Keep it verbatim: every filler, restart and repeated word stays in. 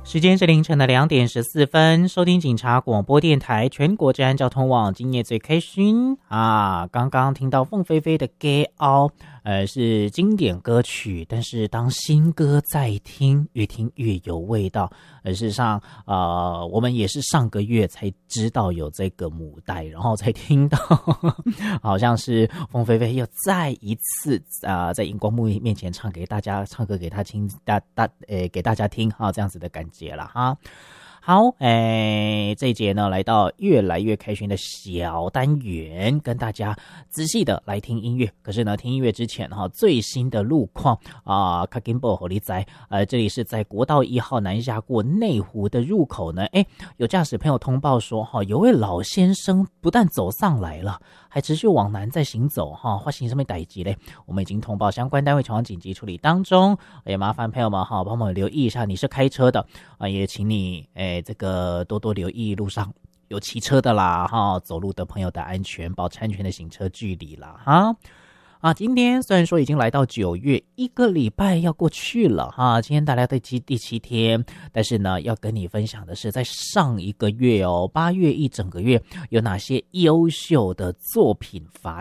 时间是凌晨的两点十四分，收听警察广播电台全国治安交通网，今夜最开心啊！刚刚听到凤飞飞的《Get Out》，呃，是经典歌曲，但是当新歌再听，越听越有味道。而事实上，呃，我们也是上个月才知道有这个母带，然后才听到，好像是凤飞飞又再一次啊、呃，在荧光幕面前唱给大家，唱歌给他听，大大呃给大家听哈、啊，这样子的感觉了哈。好，哎，这一节呢，来到越来越开心的小单元，跟大家仔细的来听音乐。可是呢，听音乐之前哈，最新的路况啊，卡金波火力仔，呃，这里是在国道一号南下过内湖的入口呢，哎，有驾驶朋友通报说，哈，有位老先生不但走上来了，还持续往南在行走，哈，发生什么代志嘞？我们已经通报相关单位前往紧急处理当中，也麻烦朋友们哈，帮忙留意一下，你是开车的啊，也请你哎。这个多多留意路上有骑车的啦哈，走路的朋友的安全，保持安全的行车距离啦哈。啊，今天虽然说已经来到九月，一个礼拜要过去了哈，今天大家第七第七天，但是呢，要跟你分享的是，在上一个月哦，八月一整个月有哪些优秀的作品发